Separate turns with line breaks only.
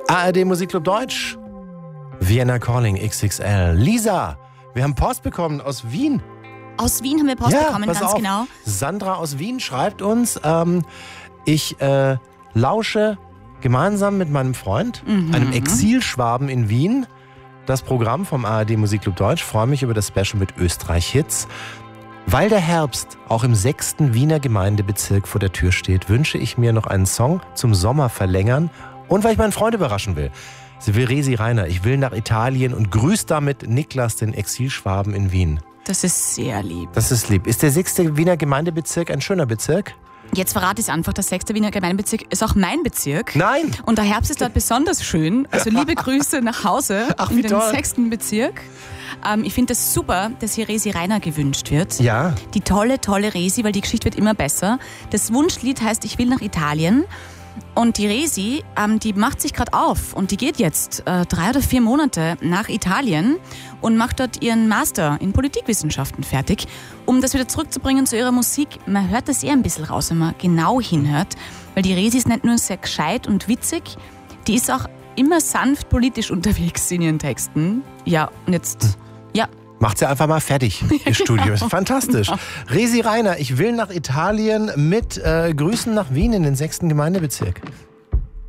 ARD Musikclub Deutsch. Vienna Calling XXL. Lisa, wir haben Post bekommen aus Wien.
Aus Wien haben wir Post bekommen,
pass
ganz
auf.
genau.
Sandra aus Wien schreibt uns, ich lausche gemeinsam mit meinem Freund, einem Exilschwaben in Wien, das Programm vom ARD Musikclub Deutsch. Freue mich über das Special mit Österreich-Hits. Weil der Herbst auch im 6. Wiener Gemeindebezirk vor der Tür steht, wünsche ich mir noch einen Song zum Sommer verlängern und weil ich meinen Freund überraschen will. Sie will Resi Reiner, ich will nach Italien und grüßt damit Niklas, den Exilschwaben in Wien.
Das ist sehr lieb.
Das ist lieb. Ist der 6. Wiener Gemeindebezirk ein schöner Bezirk?
Jetzt verrate ich es einfach, der 6. Wiener Gemeindebezirk ist auch mein Bezirk.
Nein!
Und der Herbst ist dort besonders schön. Also liebe Grüße nach Hause in den 6. Bezirk. Ich finde es das super, dass hier Resi Reiner gewünscht wird.
Ja.
Die tolle Resi, weil die Geschichte wird immer besser. Das Wunschlied heißt Ich will nach Italien. Und die Resi, die macht sich gerade auf und die geht jetzt 3 oder 4 Monate nach Italien und macht dort ihren Master in Politikwissenschaften fertig, um das wieder zurückzubringen zu ihrer Musik. Man hört das ein bisschen raus, wenn man genau hinhört, weil die Resi ist nicht nur sehr gescheit und witzig, die ist auch immer sanft politisch unterwegs in ihren Texten. Ja, und jetzt, ja.
Macht sie einfach mal fertig, ihr Studio. Ist fantastisch. Resi Reiner, ich will nach Italien mit Grüßen nach Wien in den 6. Gemeindebezirk.